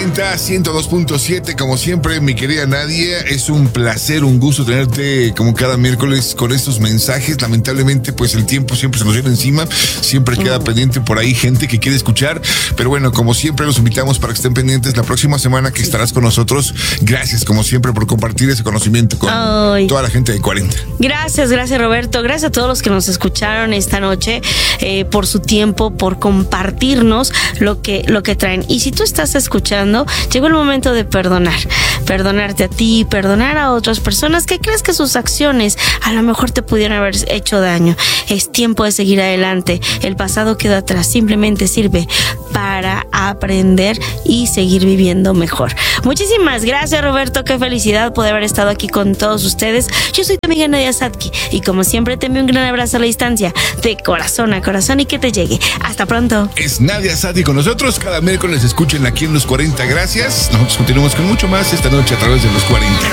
40, 102.7, como siempre, mi querida Nadia, es un placer, un gusto tenerte como cada miércoles con estos mensajes. Lamentablemente, pues el tiempo siempre se nos viene encima, siempre queda pendiente por ahí gente que quiere escuchar, pero bueno, como siempre los invitamos para que estén pendientes la próxima semana que estarás con nosotros. Gracias, como siempre, por compartir ese conocimiento con toda la gente de 40. Gracias Roberto, gracias a todos los que nos escucharon esta noche, por su tiempo, por compartirnos lo que traen. Y si tú estás escuchando, llegó el momento de perdonarte a ti, perdonar a otras personas que crees que sus acciones a lo mejor te pudieron haber hecho daño. Es tiempo de seguir adelante. El pasado quedó atrás, simplemente sirve para aprender y seguir viviendo mejor. Muchísimas gracias, Roberto, qué felicidad poder haber estado aquí con todos ustedes. Yo soy tu amiga Nadia Sadki y como siempre te envío un gran abrazo a la distancia, de corazón a corazón, y que te llegue. Hasta pronto. Es Nadia Sadki con nosotros, cada miércoles escuchen aquí en Los 40. Gracias, nosotros continuamos con mucho más esta noche a través de Los 40.